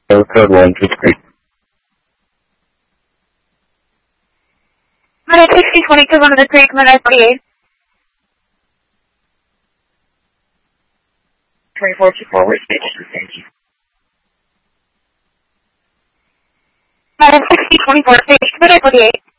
Code 1, Peach Creek. Minute 6022, one of the Creek, minute 48. 2424, where's Peach? Thank you. Minute 6024, minute 48.